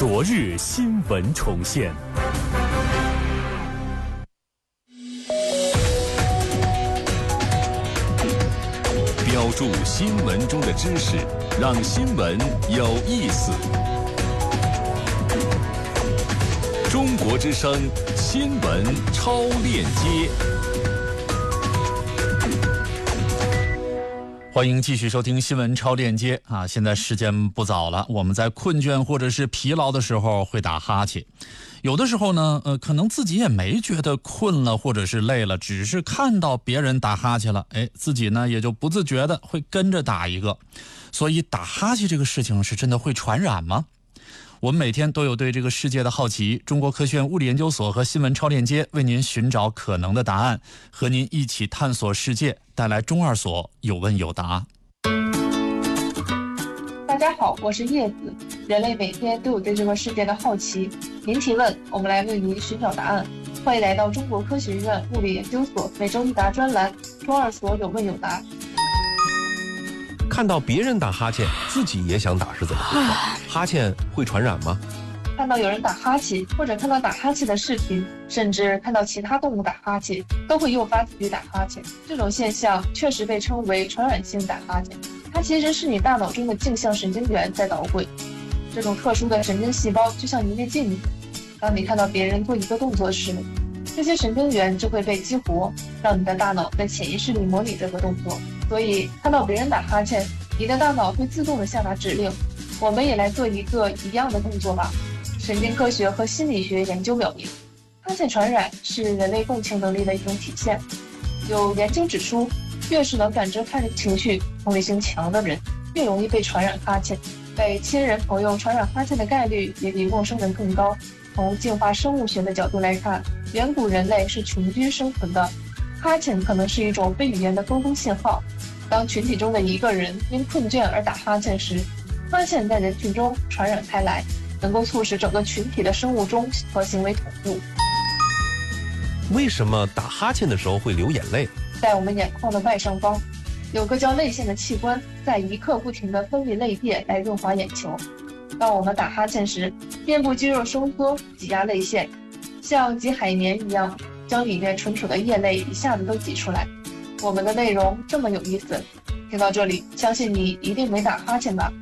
昨日新闻重现。标注新闻中的知识，让新闻有意思。中国之声新闻超链接，欢迎继续收听新闻超链接啊！现在时间不早了，我们在困倦或者是疲劳的时候会打哈欠，有的时候呢，可能自己也没觉得困了或者是累了，只是看到别人打哈欠了，自己呢也就不自觉的会跟着打一个。所以打哈欠这个事情是真的会传染吗？我们每天都有对这个世界的好奇，中国科学院物理研究所和新闻超链接为您寻找可能的答案，和您一起探索世界，带来中二所有问有答。 大家好，我是叶子。人类每天都有对这个世界的好奇，您提问，我们来为您寻找答案。欢迎来到中国科学院物理研究所每周一答专栏，中二所有问有答。 看到别人打哈欠，自己也想打是怎么回事？哈欠会传染吗？ 看到有人打哈欠，或者看到打哈欠的视频，甚至看到其他动物打哈欠，都会诱发自己打哈欠。这种现象确实被称为传染性打哈欠，它其实是你大脑中的镜像神经元在捣鬼。这种特殊的神经细胞就像一面镜子，当你看到别人做一个动作时，这些神经元就会被激活，让你的大脑在潜意识里模拟这个动作。所以看到别人打哈欠，你的大脑会自动的下达指令，我们也来做一个一样的动作吧。神经科学和心理学研究表明，哈欠传染是人类共情能力的一种体现。有研究指出，越是能感知他人情绪、同理心强的人，越容易被传染哈欠。被亲人朋友传染哈欠的概率也比陌生人更高。从进化生物学的角度来看，远古人类是群居生存的，哈欠可能是一种非语言的沟通信号。当群体中的一个人因困倦而打哈欠时，哈欠在人群中传染开来，能够促使整个群体的生物钟和行为同步。 为什么打哈欠的时候会流眼泪？ 在我们眼眶的外上方，有个叫泪腺的器官，在一刻不停地分泌泪液来润滑眼球。当我们打哈欠时，面部肌肉收缩，挤压泪腺，像挤海绵一样，将里面存储的液泪一下子都挤出来。我们的内容这么有意思，听到这里，相信你一定没打哈欠吧？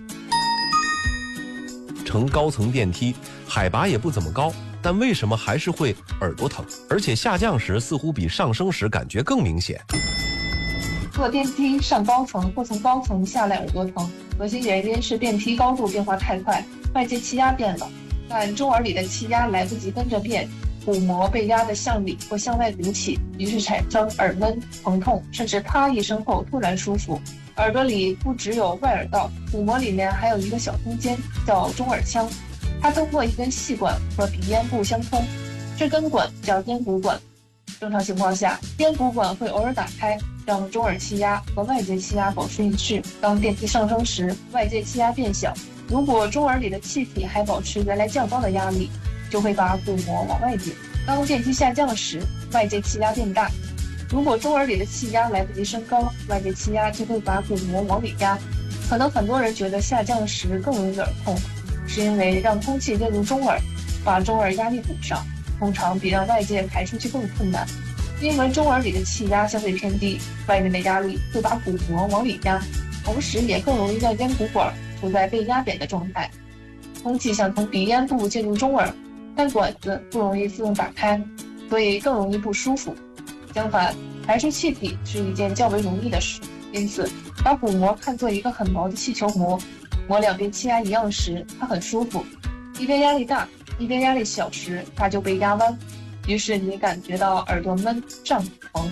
乘高层电梯，海拔也不怎么高，但为什么还是会耳朵疼？而且下降时似乎比上升时感觉更明显。 坐电梯上高层或从高层下来耳朵疼，核心原因是电梯高度变化太快，外界气压变了，但中耳里的气压来不及跟着变，鼓膜被压得向里或向外鼓起，于是产生耳闷、疼痛，甚至啪一声后突然舒服。耳朵里不只有外耳道，鼓膜里面还有一个小空间叫中耳腔，它通过一根细管和鼻咽部相通，这根管叫咽鼓管。正常情况下，咽鼓管会偶尔打开，让中耳气压和外界气压保持一致。当电梯上升时，外界气压变小，如果中耳里的气体还保持原来较高的压力，就会把鼓膜往外顶。当电梯下降时，外界气压变大，如果中耳里的气压来不及升高，外界气压就会把鼓膜往里压。可能很多人觉得下降时更容易耳痛，是因为让空气进入中耳，把中耳压力补上，通常比让外界排出去更困难。因为中耳里的气压相对偏低，外面的压力会把鼓膜往里压，同时也更容易让咽鼓管处在被压扁的状态。空气想从鼻咽部进入中耳，但管子不容易自动打开，所以更容易不舒服。相反，排出气体是一件较为容易的事，因此把鼓膜看作一个很薄的气球膜，膜两边气压一样时，它很舒服；一边压力大，一边压力小时，它就被压弯，于是你感觉到耳朵闷、胀、疼。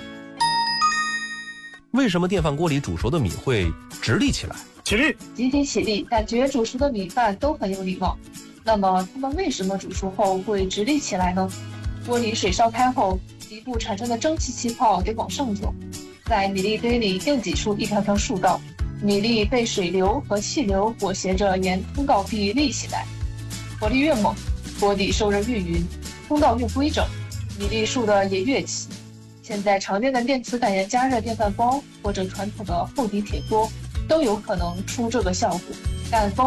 为什么电饭锅里煮熟的米会直立起来？ 起立， 集体起立，感觉煮熟的米饭都很有礼貌。那么它们为什么煮熟后会直立起来呢？锅里水烧开后，底部产生的蒸汽气泡得往上走，在米粒堆里又挤出一条条竖道，米粒被水流和气流裹挟着沿通道壁立起来。火力越猛，锅底受热越匀，通道越规整，米粒竖的也越齐。现在常见的电磁感应加热电饭煲或者传统的厚底铁锅都有可能出这个效果，但